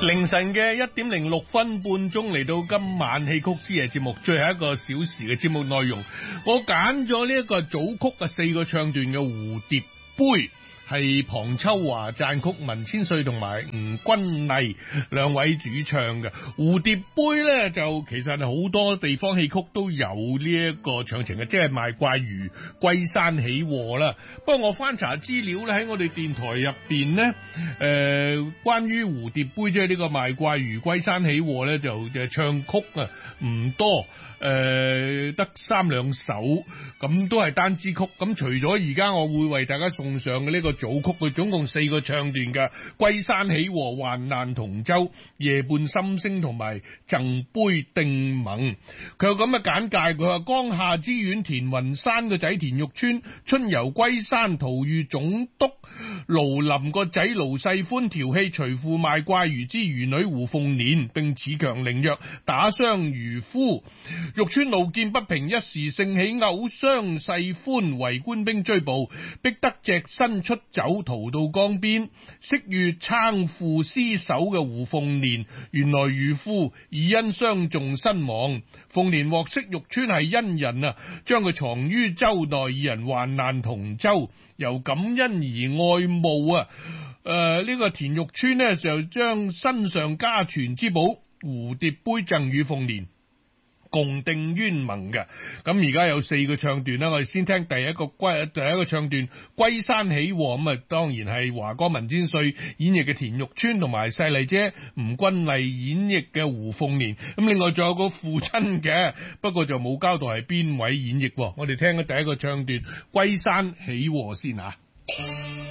凌晨嘅1:06半鐘嚟到今晚戲曲之夜節目最後一個小時嘅節目內容，我揀咗呢一個組曲嘅4個唱段嘅《蝴蝶杯》，係龐秋華撰曲，文千歲同埋吳君麗兩位主唱嘅《蝴蝶杯》呢，就其實好多地方戲曲都有呢一個唱情嘅，即係賣怪魚歸山起禍啦。不過我翻查資料咧，喺我哋電台入邊呢，關於蝴蝶杯即係呢個賣怪魚歸山起禍呢，就唱曲啊唔多，得3兩首，咁都係單支曲。咁除咗而家我會為大家送上嘅呢個組曲，佢總共4個唱段嘅，歸山起禍、患難同舟、夜半心聲同埋贈杯定盟。佢有咁嘅簡介，佢話江夏之縣田雲山個仔田玉川春遊歸山，途遇總督盧林個仔盧世歡，調戲隨父賣怪魚之漁女胡鳳年，並恃強凌弱打傷漁夫。玉川路見不平，一時盛起毆傷世歡，為官兵追捕，逼得隻身出走，逃到江邊。昔遇撐父屍首嘅胡鳳年，原來漁夫已因傷重身亡。鳳年獲悉玉川係恩人啊，將佢藏於舟內，二人患難同舟，由感恩而愛慕啊。呢個田玉川呢，就將身上家傳之寶蝴蝶杯贈與鳳年，共定冤盟嘅。咁而家有4個唱段啦，我哋先聽第一個唱段歸山起禍，咁啊當然係華哥文千歲演繹嘅田玉川，同埋細麗姐吳君麗演繹嘅胡鳳年。咁另外仲有個父親嘅，不過就冇交代係邊位演繹。我哋聽嘅第一個唱段歸山起禍先啊。